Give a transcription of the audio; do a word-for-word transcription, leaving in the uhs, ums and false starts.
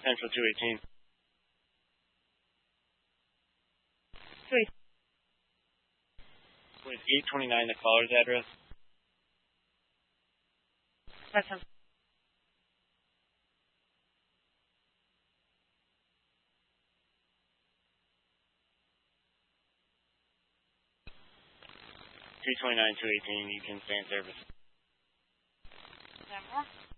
Central two eighteen. Three. Was eight twenty-nine the caller's address? That's him. three twenty-nine two eighteen, you can stay in service. Is that more?